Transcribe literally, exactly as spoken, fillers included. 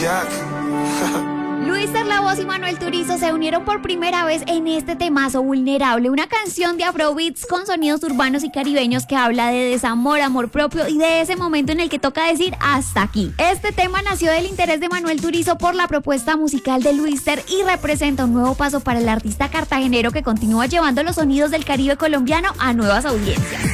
Luiser La Voz y Manuel Turizo se unieron por primera vez en este temazo Vulnerable, una canción de afrobeats con sonidos urbanos y caribeños que habla de desamor, amor propio y de ese momento en el que toca decir hasta aquí. Este tema nació del interés de Manuel Turizo por la propuesta musical de Luiser y representa un nuevo paso para el artista cartagenero que continúa llevando los sonidos del Caribe colombiano a nuevas audiencias.